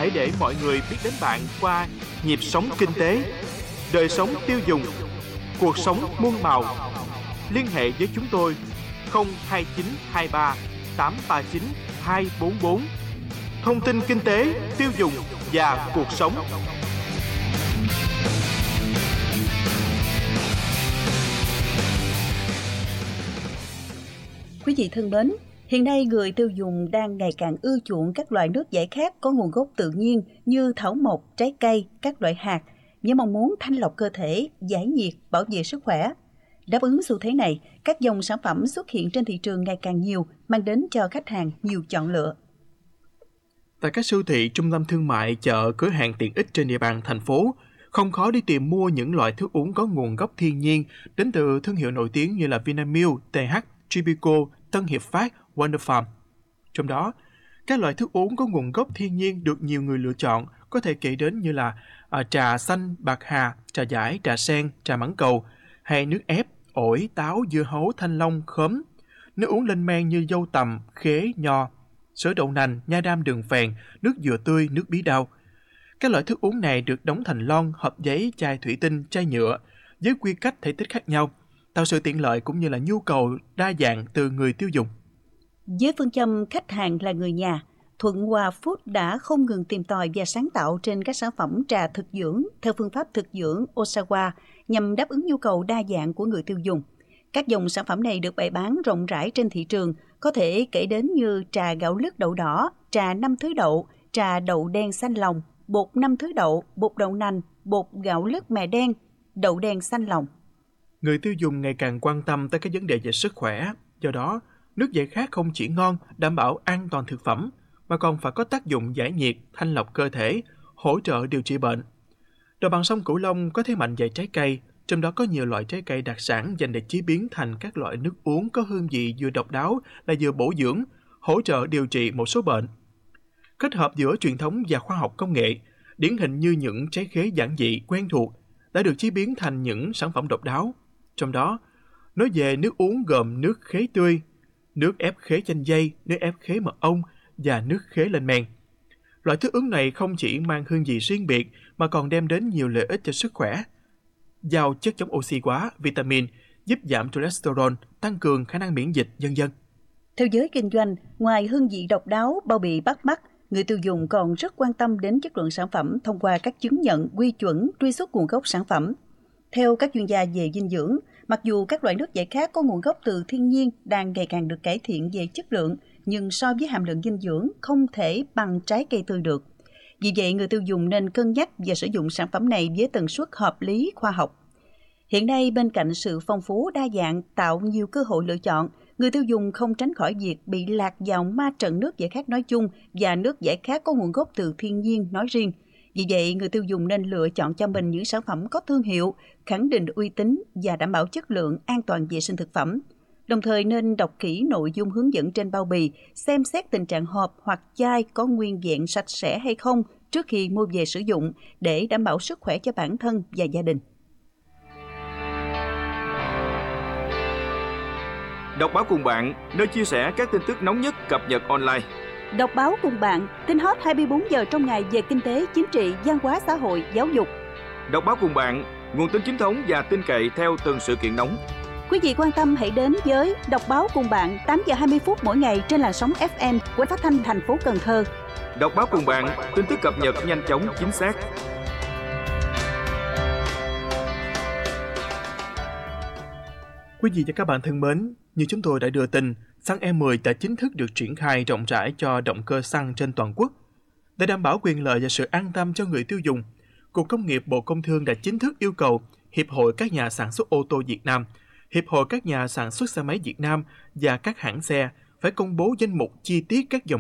hãy để mọi người biết đến bạn qua nhịp sống kinh tế, đời sống tiêu dùng, cuộc sống muôn màu. Liên hệ với chúng tôi 02923 839 244. Thông tin kinh tế, tiêu dùng và cuộc sống. Quý vị thân mến, hiện nay người tiêu dùng đang ngày càng ưa chuộng các loại nước giải khát có nguồn gốc tự nhiên như thảo mộc, trái cây, các loại hạt, với mong muốn thanh lọc cơ thể, giải nhiệt, bảo vệ sức khỏe. Đáp ứng xu thế này, các dòng sản phẩm xuất hiện trên thị trường ngày càng nhiều, mang đến cho khách hàng nhiều chọn lựa. Tại các siêu thị, trung tâm thương mại, chợ, cửa hàng tiện ích trên địa bàn thành phố, không khó đi tìm mua những loại thức uống có nguồn gốc thiên nhiên đến từ thương hiệu nổi tiếng như là Vinamilk, TH, Tribico, Tân Hiệp Phát, Wonder Farm. Trong đó, các loại thức uống có nguồn gốc thiên nhiên được nhiều người lựa chọn có thể kể đến như là trà xanh, bạc hà, trà dải, trà sen, trà mãng cầu, hay nước ép, ổi, táo, dưa hấu, thanh long, khóm, nước uống lên men như dâu tằm, khế, nho, sữa đậu nành, nha đam đường phèn, nước dừa tươi, nước bí đao. Các loại thức uống này được đóng thành lon, hộp giấy, chai thủy tinh, chai nhựa với quy cách thể tích khác nhau, tạo sự tiện lợi cũng như là nhu cầu đa dạng từ người tiêu dùng. Với phương châm khách hàng là người nhà, Thuận Hòa Food đã không ngừng tìm tòi và sáng tạo trên các sản phẩm trà thực dưỡng theo phương pháp thực dưỡng Osawa nhằm đáp ứng nhu cầu đa dạng của người tiêu dùng. Các dòng sản phẩm này được bày bán rộng rãi trên thị trường, có thể kể đến như trà gạo lứt đậu đỏ, trà 5 thứ đậu, trà đậu đen xanh lòng, bột 5 thứ đậu, bột đậu nành, bột gạo lứt mè đen, đậu đen xanh lòng. Người tiêu dùng ngày càng quan tâm tới các vấn đề về sức khỏe, do đó nước giải khát không chỉ ngon, đảm bảo an toàn thực phẩm, mà còn phải có tác dụng giải nhiệt, thanh lọc cơ thể, hỗ trợ điều trị bệnh. Đồng bằng sông Cửu Long có thế mạnh về trái cây, trong đó có nhiều loại trái cây đặc sản dành để chế biến thành các loại nước uống có hương vị vừa độc đáo lại vừa bổ dưỡng, hỗ trợ điều trị một số bệnh. Kết hợp giữa truyền thống và khoa học công nghệ, điển hình như những trái khế giản dị quen thuộc đã được chế biến thành những sản phẩm độc đáo. Trong đó, nói về nước uống gồm nước khế tươi, nước ép khế chanh dây, nước ép khế mật ong và nước khế lên men. Loại thức uống này không chỉ mang hương vị riêng biệt mà còn đem đến nhiều lợi ích cho sức khỏe. Giàu chất chống oxy hóa, vitamin, giúp giảm cholesterol, tăng cường khả năng miễn dịch, vân vân. Theo giới kinh doanh, ngoài hương vị độc đáo, bao bì bắt mắt, người tiêu dùng còn rất quan tâm đến chất lượng sản phẩm thông qua các chứng nhận, quy chuẩn, truy xuất nguồn gốc sản phẩm. Theo các chuyên gia về dinh dưỡng, mặc dù các loại nước giải khát có nguồn gốc từ thiên nhiên đang ngày càng được cải thiện về chất lượng, nhưng so với hàm lượng dinh dưỡng không thể bằng trái cây tươi được. Vì vậy, người tiêu dùng nên cân nhắc và sử dụng sản phẩm này với tần suất hợp lý, khoa học. Hiện nay, bên cạnh sự phong phú đa dạng tạo nhiều cơ hội lựa chọn, người tiêu dùng không tránh khỏi việc bị lạc vào ma trận nước giải khát nói chung và nước giải khát có nguồn gốc từ thiên nhiên nói riêng. Vì vậy, người tiêu dùng nên lựa chọn cho mình những sản phẩm có thương hiệu, khẳng định uy tín và đảm bảo chất lượng, an toàn vệ sinh thực phẩm. Đồng thời nên đọc kỹ nội dung hướng dẫn trên bao bì, xem xét tình trạng hộp hoặc chai có nguyên vẹn sạch sẽ hay không trước khi mua về sử dụng để đảm bảo sức khỏe cho bản thân và gia đình. Đọc báo cùng bạn, nơi chia sẻ các tin tức nóng nhất cập nhật online. Đọc báo cùng bạn, tin hot 24 giờ trong ngày về kinh tế, chính trị, văn hóa xã hội, giáo dục. Đọc báo cùng bạn, nguồn tin chính thống và tin cậy theo từng sự kiện nóng. Quý vị quan tâm hãy đến với Đọc báo cùng bạn 8 giờ 20 phút mỗi ngày trên làn sóng FM của Phát thanh thành phố Cần Thơ. Đọc báo cùng bạn, tin tức cập nhật nhanh chóng, chính xác. Quý vị và các bạn thân mến, như chúng tôi đã đưa tin, xăng E10 đã chính thức được triển khai rộng rãi cho động cơ xăng trên toàn quốc. Để đảm bảo quyền lợi và sự an tâm cho người tiêu dùng, Cục Công nghiệp Bộ Công Thương đã chính thức yêu cầu Hiệp hội các nhà sản xuất ô tô Việt Nam, Hiệp hội các nhà sản xuất xe máy Việt Nam và các hãng xe phải công bố danh mục chi tiết các dòng